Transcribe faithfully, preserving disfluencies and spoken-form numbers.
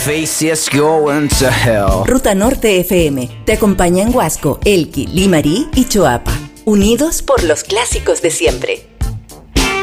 face is going to hell. Ruta Norte F M te acompaña en Huasco, Elqui, Limarí y Choapa. Unidos por los clásicos de siempre.